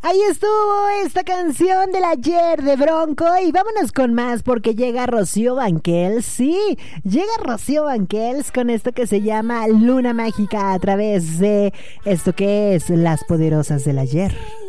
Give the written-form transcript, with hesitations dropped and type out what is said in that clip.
Ahí estuvo esta canción del ayer de Bronco y vámonos con más porque llega Rocío Banquels, sí, llega Rocío Banquels con esto que se llama Luna Mágica a través de esto que es Las Poderosas del Ayer.